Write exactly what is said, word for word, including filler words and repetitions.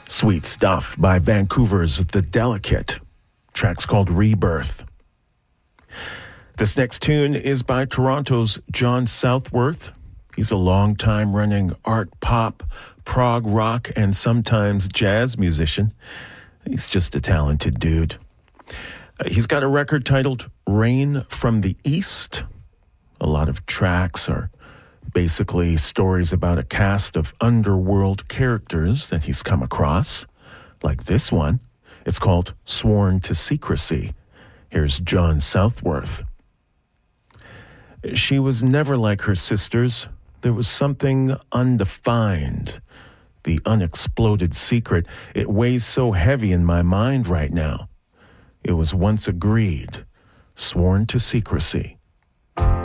Sweet Stuff by Vancouver's The Delicate. Track's called Rebirth. This next tune is by Toronto's John Southworth. He's a long-time running art pop, prog rock, and sometimes jazz musician. He's just a talented dude. Uh, he's got a record titled Rain from the East. A lot of tracks are basically stories about a cast of underworld characters that he's come across, like this one. It's called Sworn to Secrecy. Here's John Southworth. She was never like her sisters. There was something undefined, the unexploded secret. It weighs so heavy in my mind right now. It was once agreed, sworn to secrecy.